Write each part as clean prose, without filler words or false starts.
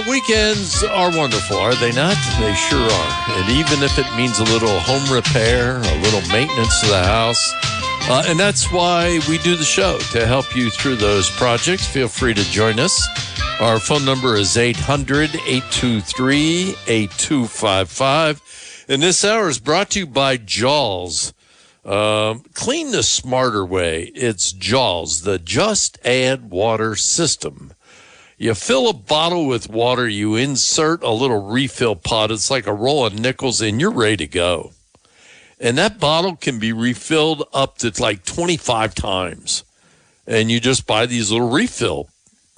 Weekends are wonderful, are they not? They sure are. And even if it means a little home repair, a little maintenance to the house, and that's why we do the show, to help you through those projects. Feel free to join us. Our phone number is 800-823-8255. And this hour is brought to you by Jaws. Clean the smarter way. It's Jaws, the Just Add Water system. You fill a bottle with water, you insert a little refill pod. It's like a roll of nickels, and you're ready to go. And that bottle can be refilled up to like 25 times. And you just buy these little refill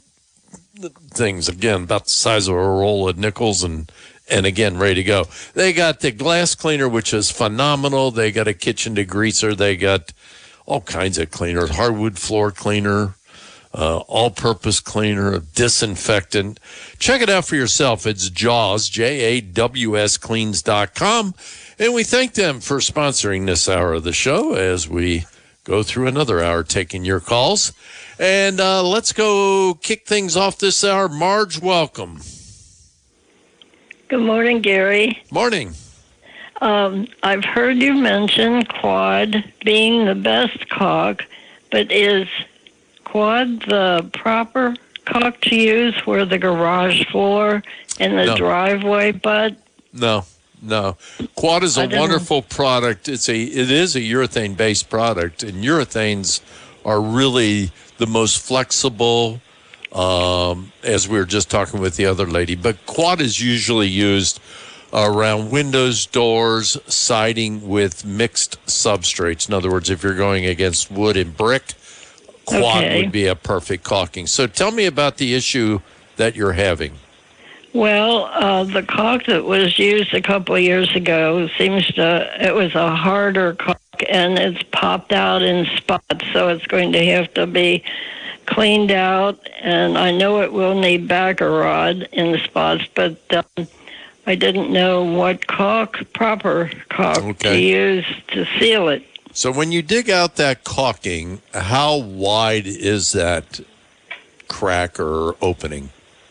things, again, about the size of a roll of nickels, and again, ready to go. They got the glass cleaner, which is phenomenal. They got a kitchen degreaser. They got all kinds of cleaners, hardwood floor cleaner, all-purpose cleaner, disinfectant. Check it out for yourself. It's Jaws, Jaws, cleans.com. And we thank them for sponsoring this hour of the show as we go through another hour taking your calls. And let's go kick things off this hour. Marge, welcome. Good morning, Gary. Morning. I've heard you mention Quad being the best caulk, but is Quad the proper caulk to use for the garage floor and the driveway butt? No. Quad is a wonderful product. It is a urethane-based product, and urethanes are really the most flexible, as we were just talking with the other lady. But Quad is usually used around windows, doors, siding with mixed substrates. In other words, if you're going against wood and brick, Quad would be a perfect caulking. So tell me about the issue that you're having. Well, the caulk that was used a couple of years ago it was a harder caulk, and it's popped out in spots, so it's going to have to be cleaned out, and I know it will need backer rod in the spots, but I didn't know what proper caulk to use to seal it. So when you dig out that caulking, how wide is that crack or opening?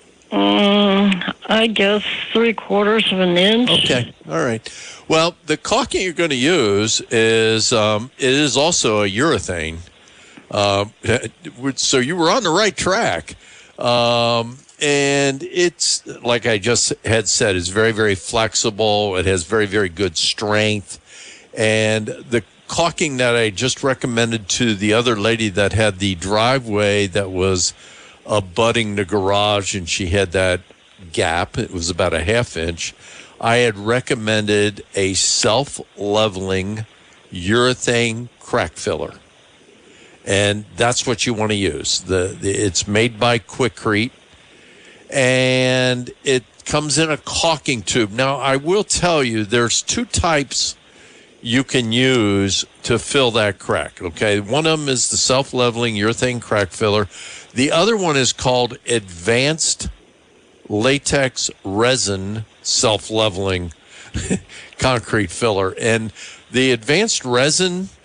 I guess 3/4 of an inch. Okay, all right. Well, the caulking you're going to use is it is also a urethane. So you were on the right track. And it's, like I just had said, it's very, very flexible. It has very, very good strength. And the caulking that I just recommended to the other lady that had the driveway that was abutting the garage, and she had that gap, it was about a 1/2 inch, I had recommended a self-leveling urethane crack filler. And that's what you want to use. It's made by Quikrete, and it comes in a caulking tube. Now, I will tell you, there's 2 types you can use to fill that crack, okay? One of them is the self-leveling urethane crack filler. The other one is called advanced latex resin self-leveling concrete filler. And the advanced resin